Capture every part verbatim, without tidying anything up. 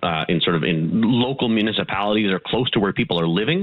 uh, in sort of in local municipalities or close to where people are living,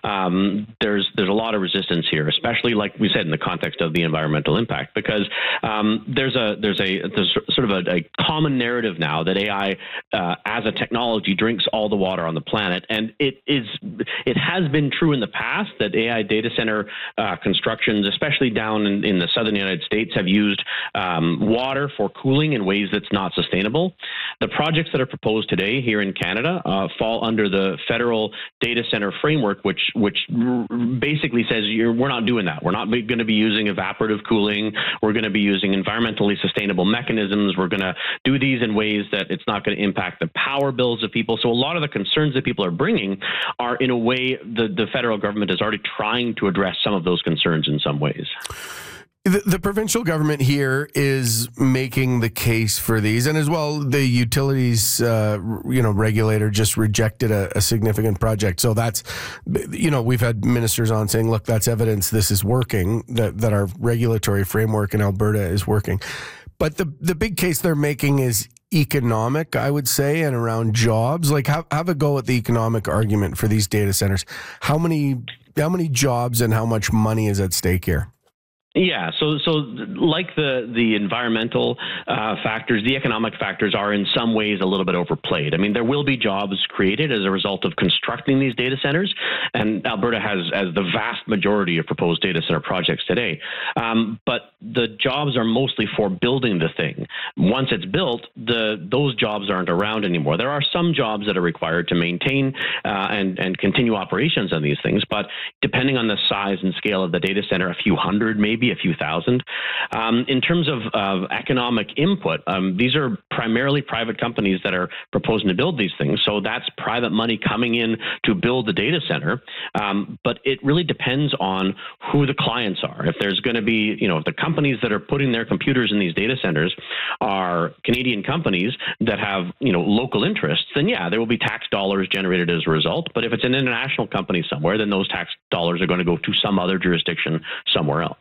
um, there's there's a lot of resistance here, especially like we said in the context of the environmental impact, because um, there's a there's a there's sort of a, a common narrative now that A I uh, as a technology drinks all the water on the planet, and it is it has been true in the past that A I data center uh, constructions, especially down in, in the southern United States, have used um, water for cooling in ways that's not sustainable. The projects that are proposed today here in Canada uh, fall under the federal data center framework, which which r- basically says you're, we're not doing that. We're not going to be using evaporative cooling. We're going to be using environmentally sustainable mechanisms. We're going to do these in ways that it's not going to impact the power bills of people. So a lot of the concerns that people are bringing are, in a way, the, the federal government is already trying to address some of those concerns in some ways. The, the provincial government here is making the case for these, and as well, the utilities, uh, you know, regulator just rejected a, a significant project. So that's, you know, we've had ministers on saying, look, that's evidence this is working, that, that our regulatory framework in Alberta is working. But the the big case they're making is economic, I would say, and around jobs. Like, have, have a go at the economic argument for these data centers. How many how many jobs and how much money is at stake here? Yeah, so so like the the environmental uh, factors, the economic factors are in some ways a little bit overplayed. I mean, there will be jobs created as a result of constructing these data centers, and Alberta has as the vast majority of proposed data center projects today. Um, but the jobs are mostly for building the thing. Once it's built, the those jobs aren't around anymore. There are some jobs that are required to maintain uh, and and continue operations on these things, but depending on the size and scale of the data center, a few hundred maybe. A few thousand. Um, in terms of, of economic input, um, these are primarily private companies that are proposing to build these things. So that's private money coming in to build the data center. Um, but it really depends on who the clients are. If there's going to be, you know, if the companies that are putting their computers in these data centers are Canadian companies that have, you know, local interests, then yeah, there will be tax dollars generated as a result. But if it's an international company somewhere, then those tax dollars are going to go to some other jurisdiction somewhere else.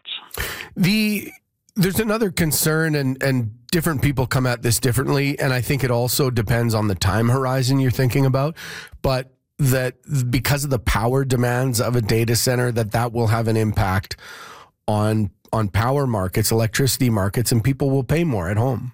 The there's another concern, and, and different people come at this differently, and I think it also depends on the time horizon you're thinking about, but that because of the power demands of a data center, that that will have an impact on on power markets, electricity markets, and people will pay more at home.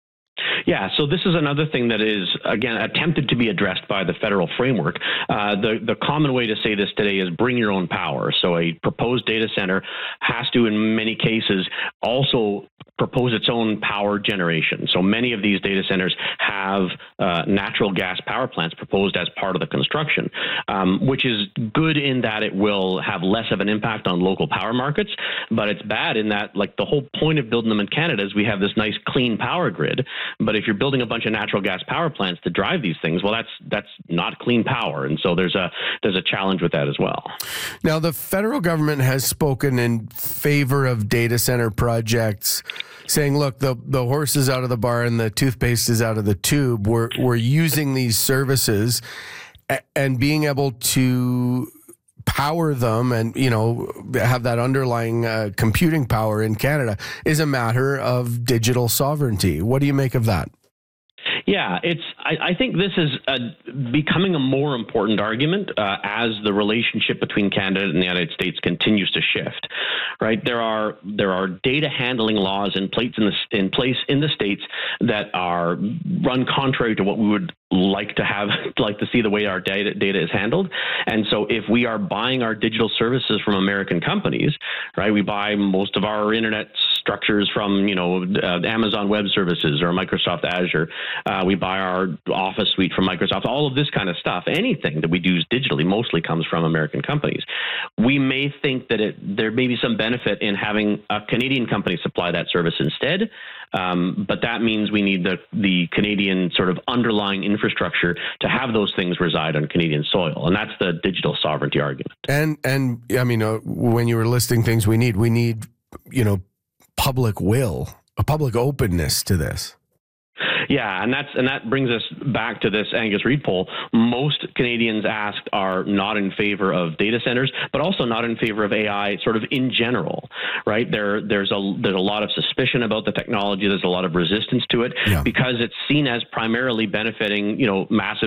Yeah, so this is another thing that is, again, attempted to be addressed by the federal framework. Uh, the, the common way to say this today is bring your own power. So a proposed data center has to, in many cases, also propose its own power generation. So many of these data centers have uh, natural gas power plants proposed as part of the construction, um, which is good in that it will have less of an impact on local power markets, but it's bad in that, like, the whole point of building them in Canada is we have this nice clean power grid. But if you're building a bunch of natural gas power plants to drive these things, well, that's that's not clean power, and so there's a there's a challenge with that as well. Now, the federal government has spoken in favor of data center projects, saying, "Look, the the horse is out of the barn, the toothpaste is out of the tube. We're we're using these services, and being able to power them and, you know, have that underlying uh, computing power in Canada is a matter of digital sovereignty." What do you make of that? Yeah, it's. I, I think this is a, becoming a more important argument uh, as the relationship between Canada and the United States continues to shift. Right, there are there are data handling laws in place in the in place in the states that are run contrary to what we would like to have, like to see the way our data data is handled. And so, if we are buying our digital services from American companies, right, we buy most of our internet structures from, you know, uh, Amazon Web Services or Microsoft Azure. Uh, we buy our Office suite from Microsoft. All of this kind of stuff, anything that we do digitally, mostly comes from American companies. We may think that it, there may be some benefit in having a Canadian company supply that service instead, um, but that means we need the the Canadian sort of underlying infrastructure to have those things reside on Canadian soil, and that's the digital sovereignty argument. And and I mean, uh, when you were listing things we need, we need, you know, public will, a public openness to this. Yeah, and that's and that brings us back to this Angus Reid poll. Most Canadians asked are not in favor of data centers, but also not in favor of A I sort of in general, right? There, there's a there's a lot of suspicion about the technology. There's a lot of resistance to it, yeah, because it's seen as primarily benefiting, you know, massive